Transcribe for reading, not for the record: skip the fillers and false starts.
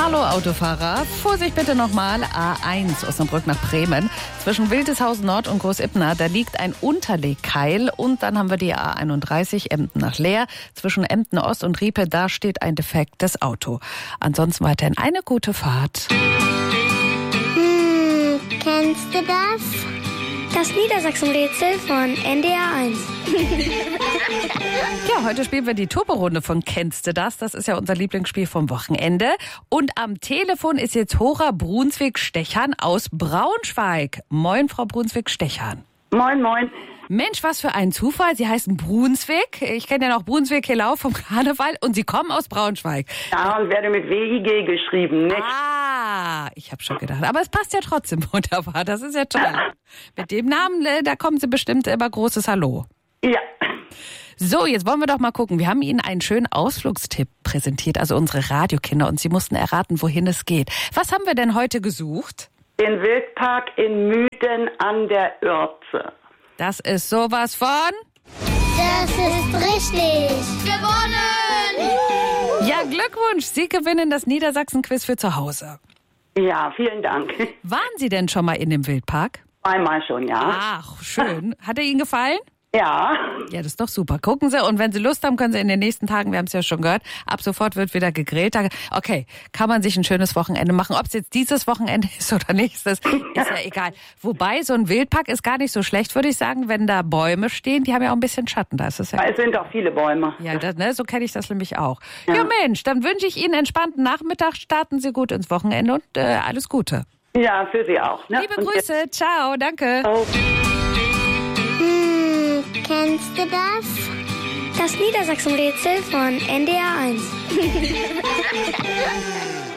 Hallo Autofahrer, Vorsicht bitte nochmal, A1 Osnabrück nach Bremen. Zwischen Wildeshausen Nord und Großippner, da liegt ein Unterlegkeil. Und dann haben wir die A31 Emden nach Leer. Zwischen Emden Ost und Riepe, da steht ein defektes Auto. Ansonsten weiterhin eine gute Fahrt. Kennst du das? Das Niedersachsen-Rätsel von NDR 1. Ja, heute spielen wir die Turbo-Runde von Kennst du das? Das ist ja unser Lieblingsspiel vom Wochenende. Und am Telefon ist jetzt Hora Brunswick-Stechan aus Braunschweig. Moin, Frau Brunswick-Stechan. Moin, moin. Mensch, was für ein Zufall. Sie heißen Brunswick. Ich kenne ja noch Brunswick-Helau vom Karneval. Und Sie kommen aus Braunschweig. Ja, und werde mit WIG geschrieben, nicht? Ich habe schon gedacht. Aber es passt ja trotzdem wunderbar. Das ist ja toll. Mit dem Namen, da kommen Sie bestimmt immer großes Hallo. Ja. So, jetzt wollen wir doch mal gucken. Wir haben Ihnen einen schönen Ausflugstipp präsentiert, also unsere Radiokinder. Und Sie mussten erraten, wohin es geht. Was haben wir denn heute gesucht? Den Wildpark in Müden an der Oerze. Das ist sowas von... Das ist richtig. Gewonnen! Ja, Glückwunsch. Sie gewinnen das Niedersachsen-Quiz für zu Hause. Ja, vielen Dank. Waren Sie denn schon mal in dem Wildpark? Einmal schon, ja. Ach, schön. Hat er Ihnen gefallen? Ja. Ja, das ist doch super. Gucken Sie, und wenn Sie Lust haben, können Sie in den nächsten Tagen, wir haben es ja schon gehört, ab sofort wird wieder gegrillt. Okay, kann man sich ein schönes Wochenende machen. Ob es jetzt dieses Wochenende ist oder nächstes, ist ja egal. Wobei, so ein Wildpark ist gar nicht so schlecht, würde ich sagen, wenn da Bäume stehen. Die haben ja auch ein bisschen Schatten. Da ist es ja. Es sind auch viele Bäume. Ja, so kenne ich das nämlich auch. Ja, Mensch, dann wünsche ich Ihnen einen entspannten Nachmittag. Starten Sie gut ins Wochenende und alles Gute. Ja, für Sie auch. Ne? Liebe Grüße. Ciao, danke. Oh. Kennst du das? Das Niedersachsen-Rätsel von NDR 1.